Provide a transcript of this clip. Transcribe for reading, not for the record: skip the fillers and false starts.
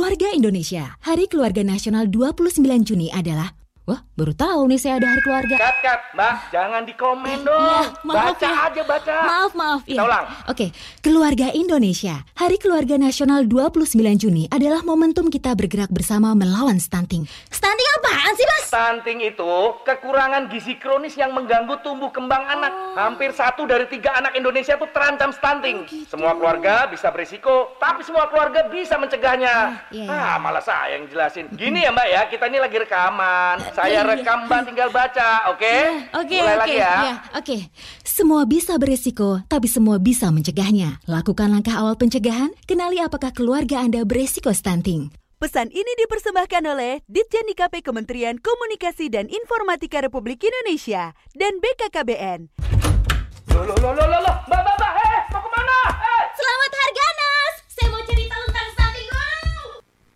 Keluarga Indonesia, Hari Keluarga Nasional 29 Juni adalah... Wah, baru tahu nih saya ada hari keluarga. Kat, Mbak, jangan dikomen dong. Baca aja. Maaf. Kita ulang. Oke, Keluarga Indonesia, Hari Keluarga Nasional 29 Juni adalah momentum kita bergerak bersama melawan stunting. Stunting apaan sih, Mas? Stunting itu kekurangan gizi kronis yang mengganggu tumbuh kembang anak. Hampir 1 dari 3 anak Indonesia itu terancam stunting. Semua keluarga bisa berisiko, tapi semua keluarga bisa mencegahnya. Malah saya yang jelasin. Gini ya, Mbak ya, kita ini lagi rekaman. Saya rekam, Mbak tinggal baca, oke? Mulai lagi ya. Oke. Semua bisa beresiko, tapi semua bisa mencegahnya. Lakukan langkah awal pencegahan, kenali apakah keluarga Anda beresiko stunting. Pesan ini dipersembahkan oleh Ditjen IKP Kementerian Komunikasi dan Informatika Republik Indonesia dan BKKBN. Loh, Mbak,